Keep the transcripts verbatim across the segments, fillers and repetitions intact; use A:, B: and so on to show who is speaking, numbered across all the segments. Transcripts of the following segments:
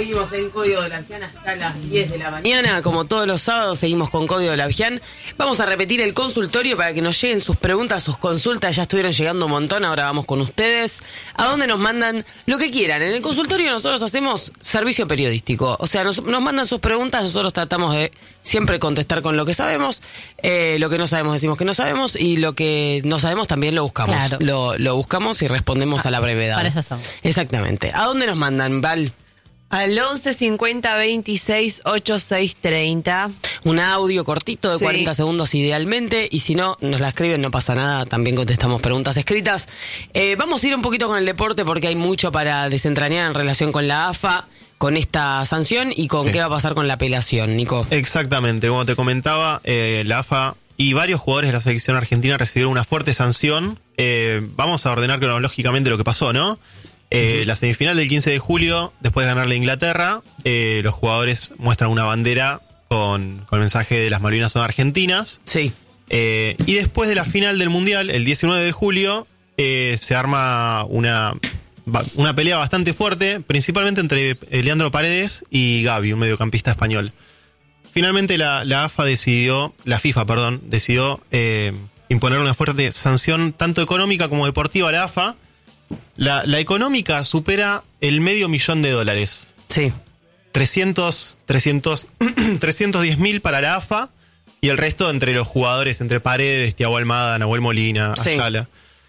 A: Seguimos en Código de Labian hasta las diez de la mañana. Como todos los sábados, seguimos con Código de Labian. Vamos a repetir el consultorio para que nos lleguen sus preguntas, sus consultas. Ya estuvieron llegando un montón, ahora vamos con ustedes. ¿A dónde nos mandan lo que quieran? En el consultorio nosotros hacemos servicio periodístico. O sea, nos, nos mandan sus preguntas, nosotros tratamos de siempre contestar con lo que sabemos. Eh, lo que no sabemos decimos que no sabemos y lo que no sabemos también lo buscamos.
B: Claro.
A: Lo, lo buscamos y respondemos ah, a la brevedad.
B: Para eso estamos.
A: Exactamente. ¿A dónde nos mandan, Val?
B: Al once cincuenta veintiséis ochenta y seis treinta.
A: Un audio cortito de
B: sí.
A: cuarenta segundos idealmente. Y si no, nos la escriben, no pasa nada. También contestamos preguntas escritas. Eh, vamos a ir un poquito con el deporte porque hay mucho para desentrañar en relación con la A F A, con esta sanción y con sí. qué va a pasar con la apelación, Nico.
C: Exactamente. Como te comentaba, eh, la A F A y varios jugadores de la selección argentina recibieron una fuerte sanción. Eh, vamos a ordenar cronológicamente lo que pasó, ¿no? Eh, uh-huh. La semifinal del quince de julio, después de ganarle a Inglaterra, eh, los jugadores muestran una bandera con, con el mensaje de las Malvinas son argentinas.
A: Sí.
C: Eh, y después de la final del Mundial, el diecinueve de julio, eh, se arma una, una pelea bastante fuerte, principalmente entre Leandro Paredes y Gavi, un mediocampista español. Finalmente la, la A F A decidió, la FIFA, perdón, decidió eh, imponer una fuerte sanción tanto económica como deportiva a la A F A. La, la económica supera el medio millón de dólares.
A: Sí.
C: trescientos, trescientos, trescientos diez mil para la A F A y el resto entre los jugadores, entre Paredes, Thiago Almada, Nahuel Molina,
A: sí.
C: Ayala.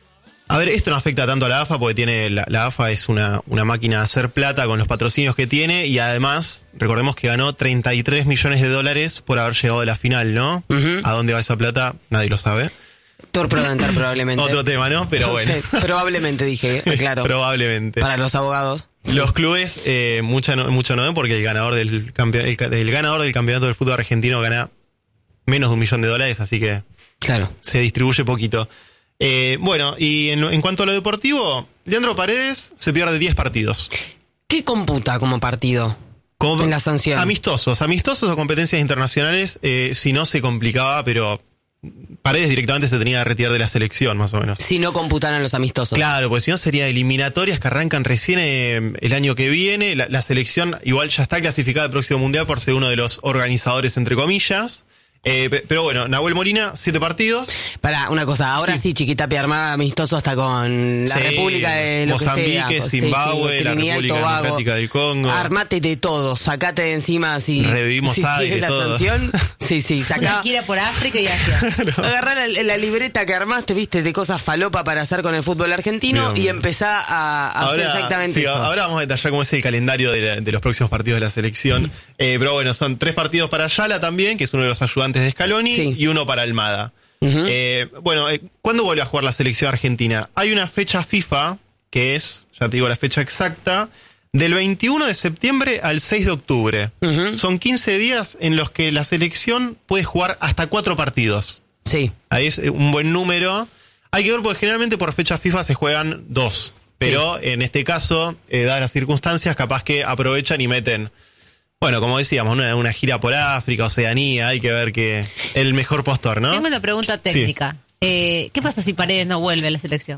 C: A ver, esto no afecta tanto a la A F A porque tiene la, la A F A es una, una máquina de hacer plata con los patrocinios que tiene y además, recordemos que ganó treinta y tres millones de dólares por haber llegado a la final, ¿no? Uh-huh. ¿A dónde va esa plata? Nadie lo sabe.
A: Torprodentar probablemente.
C: Otro tema, ¿no? Pero bueno.
A: Sí, probablemente dije, claro.
C: Probablemente.
A: Para los abogados.
C: Los clubes eh, mucho, no, mucho no ven porque el ganador del campeón, el, el ganador del campeonato del fútbol argentino gana menos de un millón de dólares, así que
A: claro, se
C: distribuye poquito. Eh, bueno, y en, en cuanto a lo deportivo, Leandro Paredes se pierde diez partidos.
A: ¿Qué computa como partido?
C: Como
A: en la sanción.
C: Amistosos, amistosos o competencias internacionales, eh, si no se complicaba, pero Paredes directamente se tenía que retirar de la selección, más o menos.
A: Si no computaran los amistosos.
C: Claro, porque si no sería eliminatorias que arrancan recién eh, el año que viene. La, la selección igual ya está clasificada al próximo mundial por ser uno de los organizadores, entre comillas. Eh, pero bueno, Nahuel Molina, siete partidos.
A: Pará, una cosa, ahora sí, sí Chiquitapia armada amistoso hasta con la sí, República de lo
C: Mozambique,
A: que sea.
C: Zimbabue,
A: sí, sí,
C: la República Democrática del Congo.
A: Armate de todo, sacate de encima si
C: revivimos
A: si sigue la
C: todo.
A: sanción. Sí, sí, sacá.
B: Quiera por África y Asia.
A: Agarrá la, la libreta que armaste, viste, de cosas falopa para hacer con el fútbol argentino bien, y empezá a, a
C: ahora,
A: hacer exactamente
C: sí,
A: eso.
C: Ahora vamos a detallar cómo es el calendario de, la, de los próximos partidos de la selección. eh, pero bueno, son tres partidos para Ayala también, que es uno de los ayudantes de Scaloni. Sí. Y uno para Almada. Uh-huh. Eh, bueno, eh, ¿cuándo vuelve a jugar la selección argentina? Hay una fecha FIFA, que es, ya te digo la fecha exacta, del veintiuno de septiembre al seis de octubre. Uh-huh. Son quince días en los que la selección puede jugar hasta cuatro partidos.
A: Sí.
C: Ahí es un buen número. Hay que ver porque generalmente por fecha FIFA se juegan dos. Pero sí. En este caso, eh, dadas las circunstancias, capaz que aprovechan y meten... Bueno, como decíamos, una, una gira por África, Oceanía, hay que ver que el mejor postor, ¿no?
B: Tengo una pregunta técnica. Sí. Eh, ¿Qué pasa si Paredes no vuelve a la selección?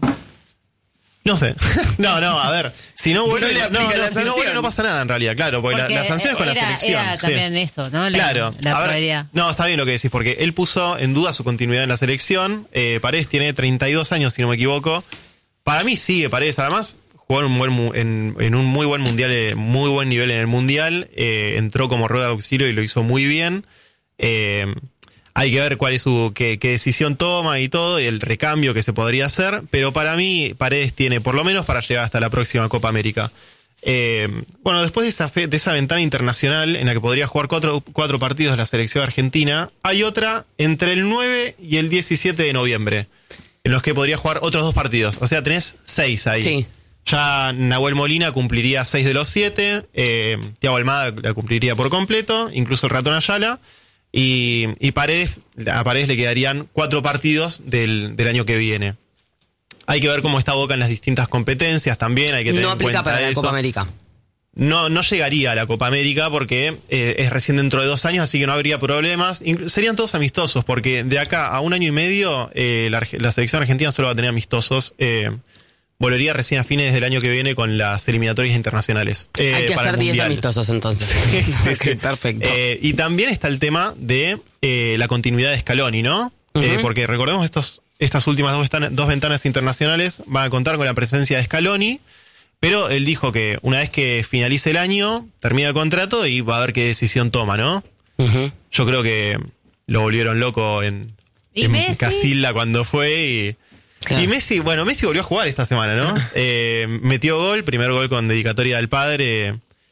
C: No sé. No, no, a ver. Si no vuelve, no, no, no, si no, vuelve no pasa nada en realidad, claro, porque, porque la, la sanción es con
B: era,
C: la selección.
B: Era también sí. Eso, ¿no? La,
C: claro.
B: La
C: a ver, no, está bien lo que decís, porque él puso en duda su continuidad en la selección. Eh, Paredes tiene treinta y dos años, si no me equivoco. Para mí sigue Paredes, además... Jugó en un, buen, en, en un muy buen mundial, muy buen nivel en el mundial. Eh, entró como rueda de auxilio y lo hizo muy bien. Eh, hay que ver cuál es su qué, qué decisión toma y todo, y el recambio que se podría hacer. Pero para mí, Paredes tiene por lo menos para llegar hasta la próxima Copa América. Eh, bueno, después de esa, fe, de esa ventana internacional en la que podría jugar cuatro, cuatro partidos la selección argentina, hay otra entre el nueve y el diecisiete de noviembre, en los que podría jugar otros dos partidos. O sea, tenés seis ahí. Sí. Ya Nahuel Molina cumpliría seis de los siete, eh, Thiago Almada la cumpliría por completo, incluso el Ratón Ayala, y, y Paredes, a Paredes le quedarían cuatro partidos del, del año que viene. Hay que ver cómo está Boca en las distintas competencias también, hay que tener
A: no
C: en cuenta
A: aplica para
C: eso.
A: La Copa América.
C: No, no llegaría a la Copa América porque eh, es recién dentro de dos años, así que no habría problemas. Inclu- serían todos amistosos, porque de acá a un año y medio eh, la, la selección argentina solo va a tener amistosos. Eh, volvería recién a fines del año que viene con las eliminatorias internacionales. Eh,
A: Hay que
C: para el
A: hacer diez
C: Mundial.
A: amistosos entonces.
C: Sí, sí,
A: Ok,
C: sí.
A: perfecto.
C: Eh, y también está el tema de eh, la continuidad de Scaloni, ¿no?
A: Ujú.
C: Eh, porque recordemos estos, estas últimas dos, vestanas- dos ventanas internacionales van a contar con la presencia de Scaloni, pero él dijo que una vez que finalice el año, termina el contrato y va a ver qué decisión toma, ¿no?
A: Ujú.
C: Yo creo que lo volvieron loco en,
D: ¿Y
C: en
D: Messi?
C: Casilda cuando fue y...
A: Claro.
C: Y Messi, bueno, Messi volvió a jugar esta semana, ¿no? Eh, metió gol, primer gol con dedicatoria del padre.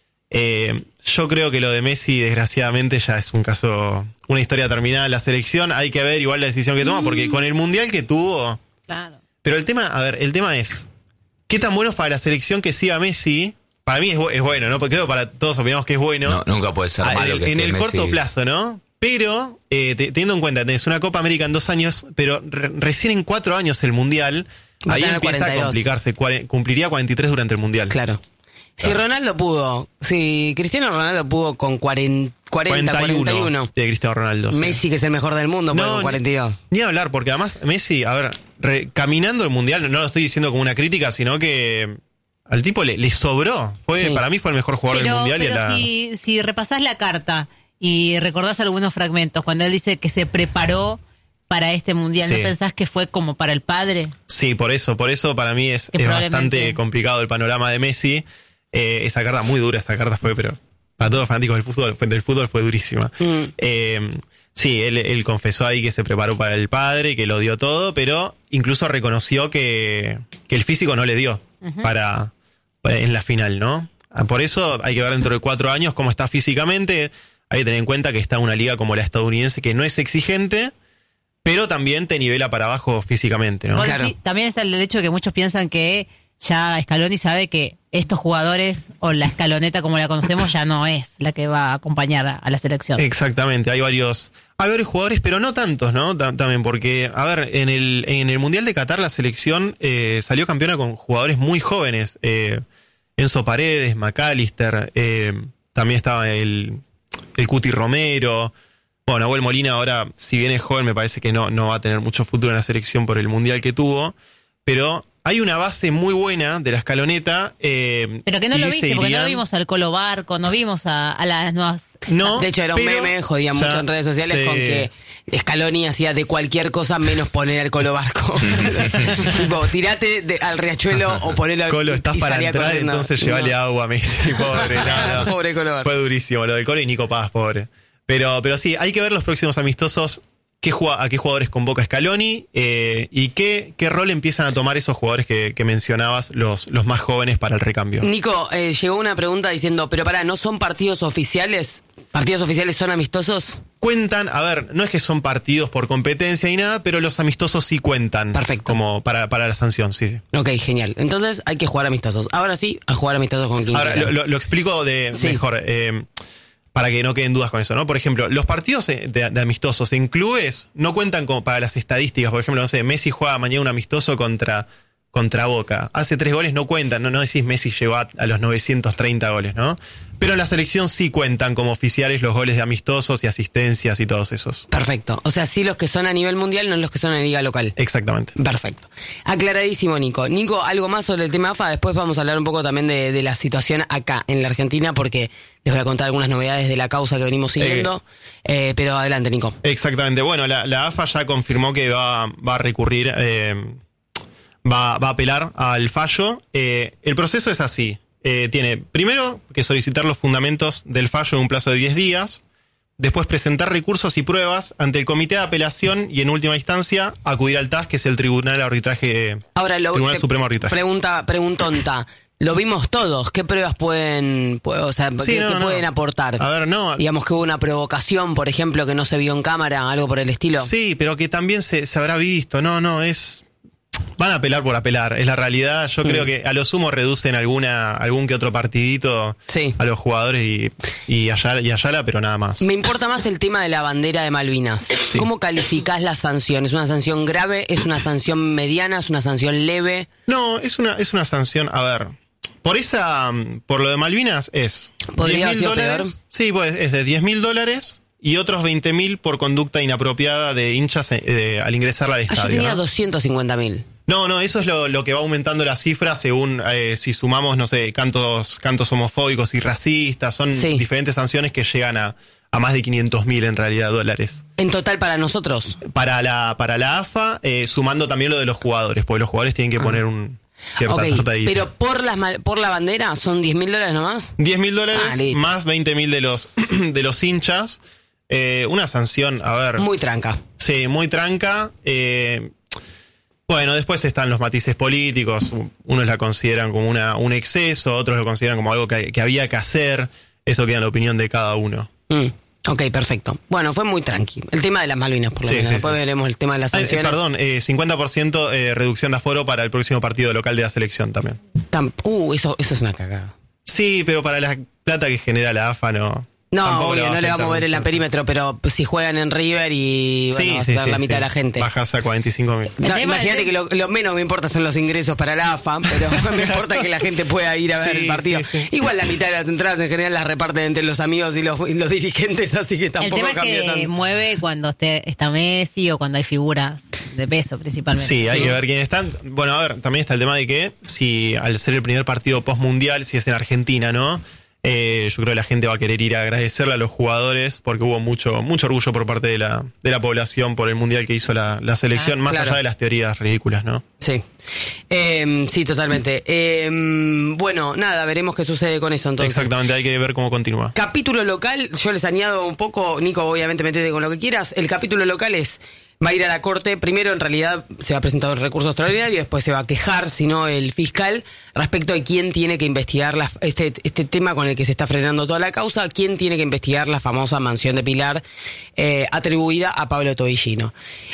C: Eh, yo creo que lo de Messi, desgraciadamente, ya es un caso, una historia terminada. La selección, hay que ver igual la decisión que toma, porque con el mundial que tuvo.
D: Claro.
C: Pero el tema, a ver, el tema es, ¿qué tan bueno es para la selección que siga Messi? Para mí es, bu- es bueno, ¿no? Porque creo que para todos opinamos que es bueno.
E: No, nunca puede ser
C: Ah,
E: malo
C: en,
E: que
C: en
E: esté
C: el
E: Messi.
C: corto plazo, ¿no? Pero, eh, te- teniendo en cuenta, tenés una Copa América en dos años, pero re- recién en cuatro años el Mundial,
A: Va a
C: ahí
A: tener
C: empieza
A: cuarenta y
C: a
A: dos.
C: complicarse. Cuare- cumpliría cuarenta y tres durante el Mundial.
A: Claro. Si Ronaldo pudo, si Cristiano Ronaldo pudo con cuarenta, cuarenta, cuarenta y uno,
C: de Cristiano Ronaldo. sí.
A: Messi, que es el mejor del mundo, puede
C: No,
A: con cuarenta y dos.
C: Ni hablar, porque además Messi, a ver, re- caminando el Mundial, no lo estoy diciendo como una crítica, sino que al tipo le, le sobró. Fue,
A: Sí.
C: Para mí fue el mejor jugador
D: Pero,
C: del Mundial. y
D: pero
C: a la-
D: si, si repasás la carta y recordás algunos fragmentos, cuando él dice que se preparó para este mundial,
C: Sí.
D: ¿no pensás que fue como para el padre?
C: Sí, por eso, por eso para mí es,
D: Que
C: es
D: probablemente-
C: bastante complicado el panorama de Messi. Eh, esa carta muy dura, esa carta fue, pero para todos los fanáticos del fútbol, fue- del fútbol fue durísima.
A: Mm.
C: Eh, sí, él, él confesó ahí que se preparó para el padre, que lo dio todo, pero incluso reconoció que, que el físico no le dio para, para en la final, ¿no? Ah, Por eso hay que ver dentro de cuatro años cómo está físicamente. Hay que tener en cuenta que está en una liga como la estadounidense, que no es exigente, pero también te nivela para abajo físicamente, ¿no?
D: Vos
A: Claro.
D: decís- también está el hecho de que muchos piensan que ya Scaloni sabe que estos jugadores o la escaloneta como la conocemos ya no es la que va a acompañar a, a la selección.
C: Exactamente, hay varios, hay varios jugadores, pero no tantos, ¿no? Ta- También porque, a ver, en el, en el Mundial de Qatar la selección eh, salió campeona con jugadores muy jóvenes. Eh, Enzo Paredes, McAllister, eh, también estaba el, el Cuti Romero. Bueno, Nahuel Molina ahora, si bien es joven, me parece que no, no va a tener mucho futuro en la selección por el Mundial que tuvo. Pero hay una base muy buena de la escaloneta. Eh,
D: Pero que no
C: y
D: lo
C: se
D: viste, porque no
C: irían-
D: vimos al Colo Barco, no vimos a, a las nuevas...
C: No,
A: De hecho, era un
C: pero
A: meme, jodían
C: ya
A: mucho en redes sociales
C: se-
A: con que Scaloni hacía de cualquier cosa menos poner al Colo Barco. Tipo, tirate de- al riachuelo o ponelo al
C: Colo, estás
A: y
C: para
A: salía
C: entrar,
A: corriendo.
C: entonces llévale
A: No.
C: agua, Messi, pobre. no, no.
A: Pobre Colo Barco.
C: Fue durísimo lo del Colo y Nico Paz, pobre. Pero, pero sí, hay que ver los próximos amistosos, qué jugua- a qué jugadores convoca Scaloni eh, y qué, qué rol empiezan a tomar esos jugadores que, que mencionabas, los, los más jóvenes para el recambio.
A: Nico, eh, llegó una pregunta diciendo, pero pará, ¿no son partidos oficiales? ¿Partidos oficiales son amistosos?
C: Cuentan, a ver, no es que son partidos por competencia y nada, pero los amistosos sí cuentan.
A: Perfecto.
C: Como para, para la sanción, sí, sí.
A: Ok, genial. Entonces hay que jugar amistosos. Ahora sí, a jugar amistosos con quien
C: Ahora,
A: quiera.
C: lo, lo- lo explico de
A: Sí.
C: mejor, eh, para que no queden dudas con eso, ¿no? Por ejemplo, los partidos de, de amistosos en clubes no cuentan como para las estadísticas. Por ejemplo, no sé, Messi juega mañana un amistoso contra, contra Boca. Hace tres goles, no cuentan, no, no decís Messi llegó a, a los novecientos treinta goles, ¿no? Pero en la selección sí cuentan como oficiales los goles de amistosos y asistencias y todos esos.
A: Perfecto. O sea, sí los que son a nivel mundial, no los que son a liga local.
C: Exactamente.
A: Perfecto. Aclaradísimo, Nico. Nico, algo más sobre el tema A F A. Después vamos a hablar un poco también de, de la situación acá en la Argentina, porque les voy a contar algunas novedades de la causa que venimos siguiendo. Eh, pero adelante, Nico.
C: Exactamente. Bueno, la, la A F A ya confirmó que va, va a recurrir, eh, va, va a apelar al fallo. Eh, el proceso es así. Eh, tiene primero que solicitar los fundamentos del fallo en un plazo de diez días. Después presentar recursos y pruebas ante el comité de apelación y en última instancia acudir al T A S, que es el Tribunal de Arbitraje,
A: Ahora, lo,
C: Tribunal
A: te-
C: Supremo de Arbitraje.
A: Pregunta, preguntonta. Lo vimos todos. ¿Qué pruebas pueden, pu- o sea,
C: Sí,
A: qué,
C: no,
A: qué
C: no.
A: pueden aportar?
C: A ver, no.
A: Digamos que hubo una provocación, por ejemplo, que no se vio en cámara, algo por el estilo.
C: Sí, pero que también se, se habrá visto. No, no, es... Van a apelar por apelar, es la realidad. Yo
A: Mm.
C: creo que a lo sumo reducen alguna algún que otro partidito
A: Sí.
C: a los jugadores y, y, Ayala, y Ayala, pero nada más.
A: Me importa más el tema de la bandera de Malvinas. ¿Cómo calificás la sanción? ¿Es una sanción grave? ¿Es una sanción mediana? ¿Es una sanción leve?
C: No, es una, es una sanción, a ver, por esa, por lo de Malvinas es
A: ¿Podría haber
C: diez mil
A: sido
C: dólares.
A: peor?
C: Sí, pues es de diez mil dólares y otros veinte mil por conducta inapropiada de hinchas eh, de- al ingresar al
A: Ah, yo
C: estadio.
A: tenía
C: ¿no?
A: doscientos cincuenta mil.
C: No, no, eso es lo, lo que va aumentando la cifra según eh, si sumamos, no sé, cantos cantos homofóbicos y racistas. Son
A: Sí.
C: diferentes sanciones que llegan a, a más de quinientos mil en realidad dólares.
A: En total para nosotros.
C: Para la, para la A F A, eh, sumando también lo de los jugadores, porque los jugadores tienen que poner un cierta
A: Ok,
C: tortadita.
A: pero por, las, mal- por la bandera son diez mil dólares nomás.
C: diez mil dólares
A: Ah, listo.
C: más veinte mil de los, de los hinchas. Eh, una sanción, a ver.
A: Muy tranca.
C: Sí, muy tranca. Eh, bueno, después están los matices políticos. Unos la consideran como una, un exceso, otros lo consideran como algo que, que había que hacer. Eso queda en la opinión de cada uno.
A: Mm, ok, perfecto. Bueno, fue muy tranqui. El tema de las Malvinas, por lo
C: Sí,
A: menos.
C: sí,
A: Después
C: sí.
A: veremos el tema de las
C: Ah, eh,
A: sanciones.
C: perdón, eh, cincuenta por ciento eh, reducción de aforo para el próximo partido local de la selección también.
A: Tam- uh, eso, eso es una cagada.
C: Sí, pero para la plata que genera la A F A no.
A: No,
C: tampoco
A: obvio,
C: va a
A: no le vamos a
C: afectar
A: mover en la
C: mucho.
A: perímetro, pero si juegan en River y bueno,
C: Sí,
A: vas
C: sí,
A: a dar
C: sí,
A: la mitad
C: sí.
A: de la gente.
C: Bajas a cuarenta y cinco mil.
A: No,
D: El tema
A: imagínate
D: es-
A: que lo, lo menos me importa son los ingresos para la A F A, pero me importa que la gente pueda ir a ver
C: Sí,
A: el partido.
C: sí, sí.
A: Igual la mitad de las entradas en general las reparten entre los amigos y los, y los dirigentes, así que
D: El
A: tampoco
D: tema es
A: cambia
D: que
A: tanto.
D: mueve cuando esté, está Messi o cuando hay figuras de peso principalmente.
C: Sí, hay
A: Sí.
C: que ver quiénes están. Bueno, a ver, también está el tema de que si al ser el primer partido post-mundial, si es en Argentina, ¿no? Eh, yo creo que la gente va a querer ir a agradecerle a los jugadores porque hubo mucho mucho orgullo por parte de la, de la población por el mundial que hizo la, la selección,
A: Ah,
C: más
A: claro.
C: allá de las teorías ridículas, ¿no?
A: Sí, Eh, sí, totalmente. Eh, bueno, nada, veremos qué sucede con eso entonces.
C: Exactamente, hay que ver cómo continúa.
A: Capítulo local, yo les añado un poco, Nico, obviamente metete con lo que quieras. El capítulo local es, va a ir a la corte, primero en realidad se va a presentar el recurso extraordinario, después se va a quejar, si no el fiscal, respecto a quién tiene que investigar la, este, este tema con el que se está frenando toda la causa, quién tiene que investigar la famosa mansión de Pilar eh, atribuida a Pablo Tobillino.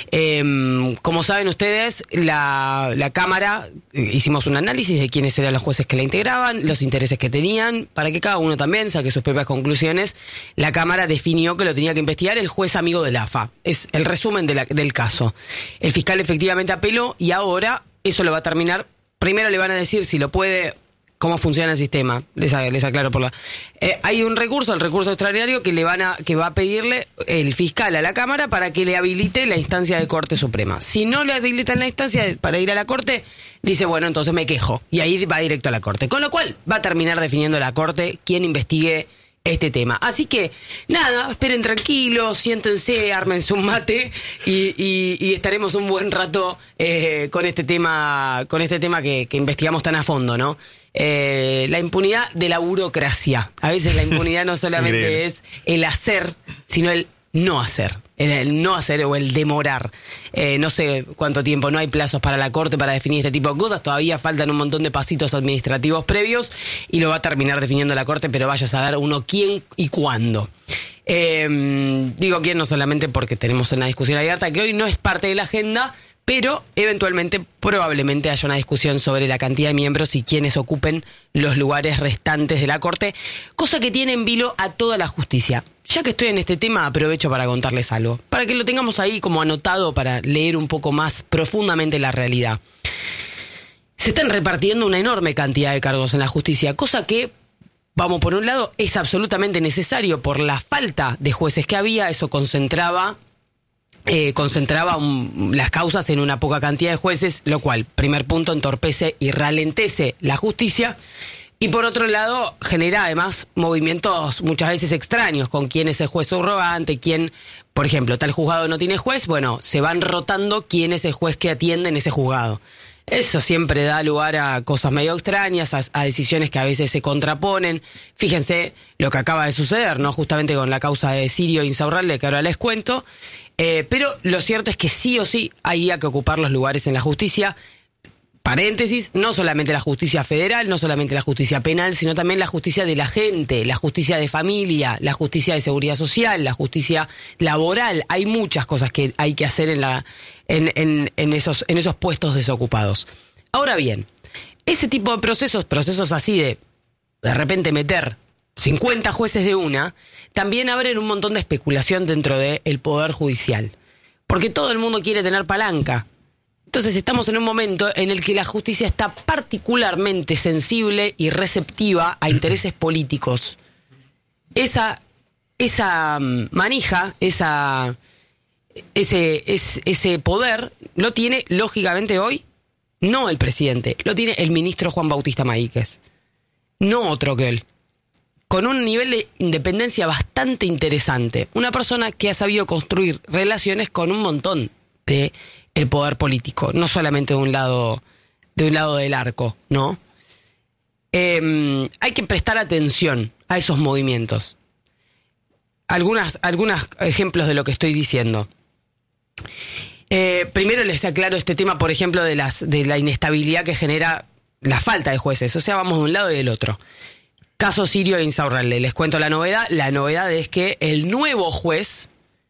A: Eh, como saben ustedes, la, la Cámara, eh, hicimos un análisis de quiénes eran los jueces que la integraban, los intereses que tenían, para que cada uno también saque sus propias conclusiones. La Cámara definió que lo tenía que investigar el juez amigo del A F A. Es el resumen de la, del caso. El fiscal efectivamente apeló y ahora eso lo va a terminar. Primero le van a decir si lo puede, cómo funciona el sistema. Les, les aclaro por la. Eh, hay un recurso, el recurso extraordinario que le van a, que va a pedirle el fiscal a la Cámara para que le habilite la instancia de Corte Suprema. Si no le habilitan la instancia para ir a la Corte, dice, bueno, entonces me quejo. Y ahí va directo a la Corte. Con lo cual va a terminar definiendo la Corte quién investigue este tema. Así que, nada, esperen tranquilos, siéntense, ármense un mate y, y, y estaremos un buen rato eh, con este tema, con este tema que, que investigamos tan a fondo, ¿no? Eh, la impunidad de la burocracia. A veces la impunidad no solamente es el hacer, sino el no hacer. El, el no hacer o el demorar. Eh, no sé cuánto tiempo, no hay plazos para la Corte para definir este tipo de cosas. Todavía faltan un montón de pasitos administrativos previos y lo va a terminar definiendo la Corte, pero vaya a saber uno quién y cuándo. Eh, digo quién no solamente porque tenemos una discusión abierta que hoy no es parte de la agenda, pero eventualmente probablemente haya una discusión sobre la cantidad de miembros y quienes ocupen los lugares restantes de la Corte, cosa que tiene en vilo a toda la justicia. Ya que estoy en este tema, aprovecho para contarles algo, para que lo tengamos ahí como anotado para leer un poco más profundamente la realidad. Se están repartiendo una enorme cantidad de cargos en la justicia, cosa que, vamos, por un lado, es absolutamente necesario por la falta de jueces que había. Eso concentraba, eh, concentraba un, las causas en una poca cantidad de jueces, lo cual, primer punto, entorpece y ralentece la justicia. Y por otro lado, genera además movimientos muchas veces extraños, con quién es el juez subrogante, quién, por ejemplo, tal juzgado no tiene juez, bueno, se van rotando quién es el juez que atiende en ese juzgado. Eso siempre da lugar a cosas medio extrañas, a, a decisiones que a veces se contraponen. Fíjense lo que acaba de suceder, ¿no? Justamente con la causa de Sirio Insaurralde, que ahora les cuento. Eh, pero lo cierto es que sí o sí había que ocupar los lugares en la justicia. Paréntesis, no solamente la justicia federal, no solamente la justicia penal, sino también la justicia de la gente, la justicia de familia, la justicia de seguridad social, la justicia laboral. Hay muchas cosas que hay que hacer en la, en, en, en esos, en esos puestos desocupados. Ahora bien, ese tipo de procesos, procesos así de de repente meter cincuenta jueces de una, también abren un montón de especulación dentro del Poder Judicial. Porque todo el mundo quiere tener palanca. Entonces estamos en un momento en el que la justicia está particularmente sensible y receptiva a intereses políticos. Esa, esa manija, esa, ese, es, ese poder lo tiene lógicamente hoy no el presidente, lo tiene el ministro Juan Bautista Maíquez, no otro que él, con un nivel de independencia bastante interesante, una persona que ha sabido construir relaciones con un montón de el poder político, no solamente de un lado, de un lado del arco, ¿no? Eh, hay que prestar atención a esos movimientos. Algunas, algunos ejemplos de lo que estoy diciendo. Eh, primero les aclaro este tema, por ejemplo, de las de la inestabilidad que genera la falta de jueces. O sea, vamos de un lado y del otro. Caso Sirio e Insaurralde. Les cuento la novedad. La novedad es que el nuevo juez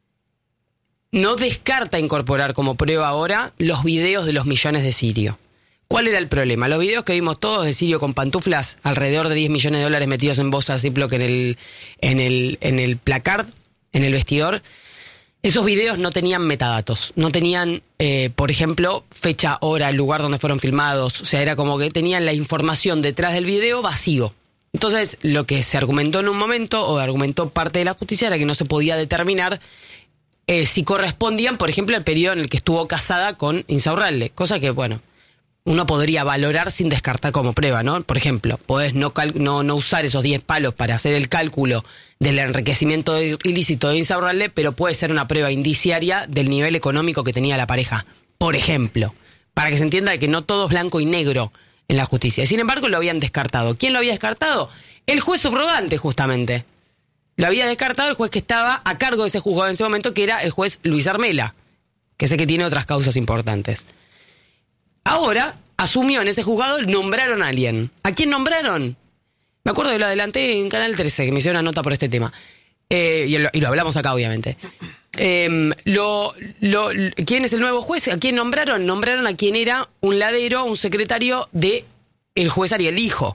A: no descarta incorporar como prueba ahora los videos de los millones de Sirio. ¿Cuál era el problema? Los videos que vimos todos de Sirio con pantuflas, alrededor de diez millones de dólares metidos en bolsas Ziploc en el, en el, en el placard, en el vestidor, esos videos no tenían metadatos, no tenían, eh, por ejemplo, fecha, hora, lugar donde fueron filmados, o sea, era como que tenían la información detrás del video vacío. Entonces, lo que se argumentó en un momento, o argumentó parte de la justicia, era que no se podía determinar eh, si correspondían, por ejemplo, al periodo en el que estuvo casada con Insaurralde, cosa que, bueno, uno podría valorar sin descartar como prueba, ¿no? Por ejemplo, podés no, cal- no, no usar esos diez palos para hacer el cálculo del enriquecimiento ilícito de Insaurralde, pero puede ser una prueba indiciaria del nivel económico que tenía la pareja, por ejemplo, para que se entienda que no todo es blanco y negro en la justicia. Sin embargo, lo habían descartado. ¿Quién lo había descartado? El juez subrogante, justamente. Lo había descartado el juez que estaba a cargo de ese juzgado en ese momento, que era el juez Luis Armela, que sé que tiene otras causas importantes. Ahora, asumió en ese juzgado, nombraron a alguien. ¿A quién nombraron? Me acuerdo que lo adelanté en Canal trece, que me hicieron una nota por este tema. Eh, y, lo, y lo hablamos acá, obviamente. Eh, lo, lo, ¿Quién es el nuevo juez? ¿A quién nombraron? Nombraron a quien era un ladero, un secretario de el juez Ariel Hijo,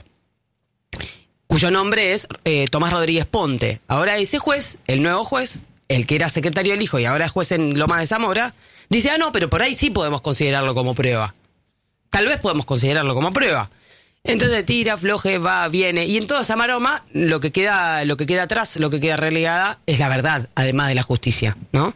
A: cuyo nombre es eh, Tomás Rodríguez Ponte. Ahora ese juez, el nuevo juez, el que era secretario del Hijo y ahora es juez en Loma de Zamora, dice, ah, no, pero por ahí sí podemos considerarlo como prueba. Tal vez podemos considerarlo como prueba. Entonces tira, afloje, va, viene. Y en toda esa maroma, lo que queda, lo que queda atrás, lo que queda relegada, es la verdad, además de la justicia, ¿no?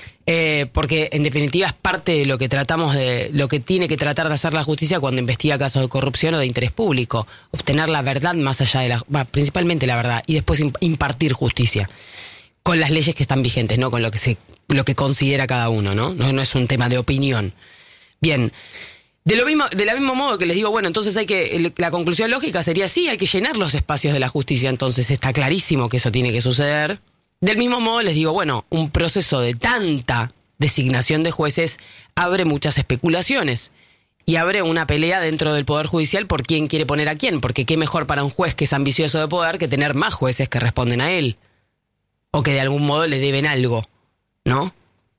A: Eh, porque en definitiva es parte de lo que tratamos de, lo que tiene que tratar de hacer la justicia cuando investiga casos de corrupción o de interés público. Obtener la verdad más allá de la, bah, principalmente la verdad, y después impartir justicia. Con las leyes que están vigentes, no con lo que se, lo que considera cada uno, ¿no? No, no es un tema de opinión. Bien. De lo mismo, de la mismo modo que les digo, bueno, entonces hay que, la conclusión lógica sería sí, hay que llenar los espacios de la justicia, entonces está clarísimo que eso tiene que suceder. Del mismo modo les digo, bueno, un proceso de tanta designación de jueces abre muchas especulaciones y abre una pelea dentro del Poder Judicial por quién quiere poner a quién, porque qué mejor para un juez que es ambicioso de poder que tener más jueces que responden a él o que de algún modo le deben algo, ¿no?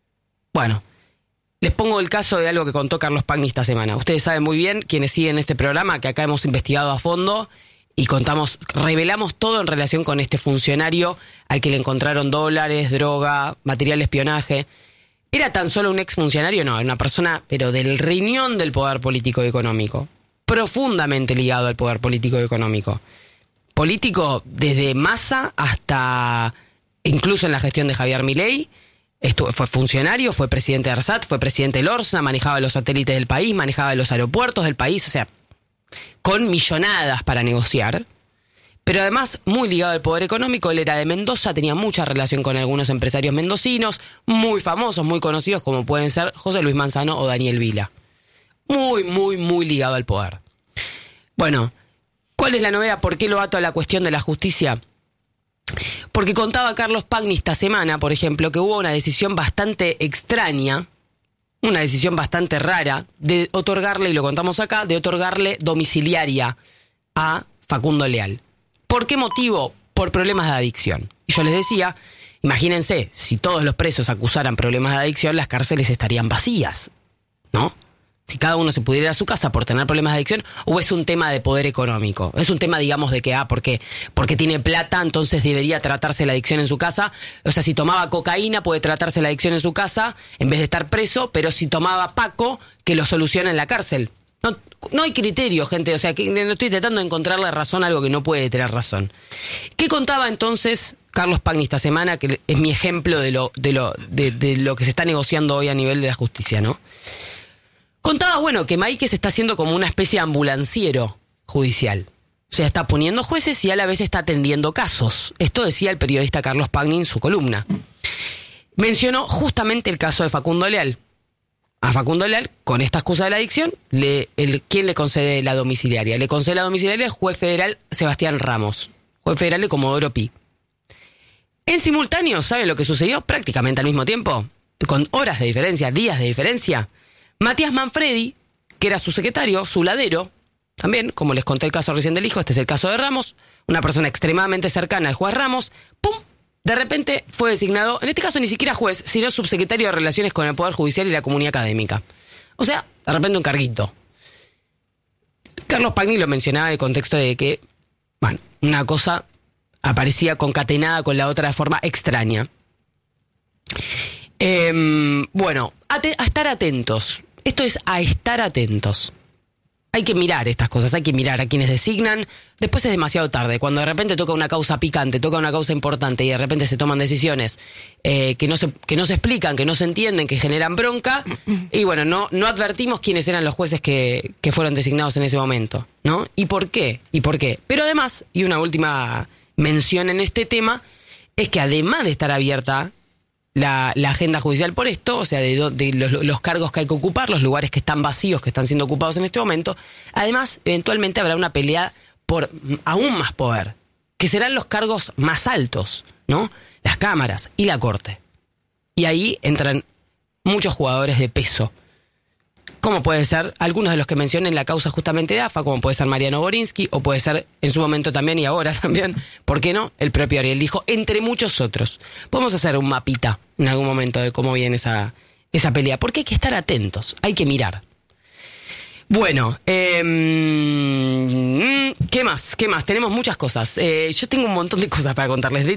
A: Bueno. Les pongo el caso de algo que contó Carlos Pagni esta semana. Ustedes saben muy bien, quienes siguen este programa, que acá hemos investigado a fondo y contamos, revelamos todo en relación con este funcionario al que le encontraron dólares, droga, material de espionaje. ¿Era tan solo un exfuncionario? No, era una persona, pero del riñón del poder político y económico. Profundamente ligado al poder político y económico. Político desde Massa hasta, incluso en la gestión de Javier Milei. Estuvo, fue funcionario, fue presidente de ARSAT, fue presidente del Orsna, manejaba los satélites del país, manejaba los aeropuertos del país, o sea, con millonadas para negociar. Pero además, muy ligado al poder económico, él era de Mendoza, tenía mucha relación con algunos empresarios mendocinos, muy famosos, muy conocidos, como pueden ser José Luis Manzano o Daniel Vila. Muy, muy, muy ligado al poder. Bueno, ¿cuál es la novedad? ¿Por qué lo ato a la cuestión de la justicia? Porque contaba Carlos Pagni esta semana, por ejemplo, que hubo una decisión bastante extraña, una decisión bastante rara, de otorgarle, y lo contamos acá, de otorgarle domiciliaria a Facundo Leal. ¿Por qué motivo? Por problemas de adicción. Y yo les decía, imagínense, si todos los presos acusaran problemas de adicción, las cárceles estarían vacías, ¿no? Si cada uno se pudiera ir a su casa por tener problemas de adicción, o es un tema de poder económico. Es un tema, digamos, de que, ah, porque, porque tiene plata, entonces debería tratarse la adicción en su casa. O sea, si tomaba cocaína, puede tratarse la adicción en su casa, en vez de estar preso, pero si tomaba Paco, que lo soluciona en la cárcel. No, no hay criterio, gente. O sea, que no estoy tratando de encontrarle razón a algo que no puede tener razón. ¿Qué contaba entonces Carlos Pagni esta semana? Que es mi ejemplo de lo, de lo, de, de lo que se está negociando hoy a nivel de la justicia, ¿no? Contaba, bueno, que Máiquez está haciendo como una especie de ambulanciero judicial. O sea, está poniendo jueces y a la vez está atendiendo casos. Esto decía el periodista Carlos Pagni en su columna. Mencionó justamente el caso de Facundo Leal. A Facundo Leal, con esta excusa de la adicción, le, el, ¿quién le concede la domiciliaria? Le concede la domiciliaria el juez federal Sebastián Ramos, juez federal de Comodoro Pi. En simultáneo, ¿saben lo que sucedió? Prácticamente al mismo tiempo, con horas de diferencia, días de diferencia. Matías Manfredi, que era su secretario, su ladero, también, como les conté el caso recién del hijo, este es el caso de Ramos, una persona extremadamente cercana al juez Ramos, ¡pum!, de repente fue designado, en este caso ni siquiera juez, sino subsecretario de Relaciones con el Poder Judicial y la Comunidad Académica. O sea, de repente un carguito. Carlos Pagni lo mencionaba en el contexto de que, bueno, una cosa aparecía concatenada con la otra de forma extraña. Eh, bueno, a, te, a estar atentos. Esto es a estar atentos. Hay que mirar estas cosas, hay que mirar a quienes designan. Después es demasiado tarde, cuando de repente toca una causa picante, toca una causa importante y de repente se toman decisiones eh, que, no se, que no se explican, que no se entienden, que generan bronca. Y bueno, no, no advertimos quiénes eran los jueces que, que fueron designados en ese momento, ¿no? ¿Y por qué? ¿Y por qué? Pero además, y una última mención en este tema, es que además de estar abierta La, la agenda judicial por esto, o sea, de, de los, los cargos que hay que ocupar, los lugares que están vacíos, que están siendo ocupados en este momento. Además, eventualmente habrá una pelea por aún más poder, que serán los cargos más altos, ¿no? Las cámaras y la corte. Y ahí entran muchos jugadores de peso, como puede ser algunos de los que mencioné en la causa justamente de A F A, como puede ser Mariano Borinsky, o puede ser en su momento también y ahora también, ¿por qué no? El propio Ariel Dijo, entre muchos otros. Podemos hacer un mapita en algún momento de cómo viene esa, esa pelea, porque hay que estar atentos, hay que mirar. Bueno, eh, ¿qué más? ¿Qué más? Tenemos muchas cosas. Eh, yo tengo un montón de cosas para contarles. De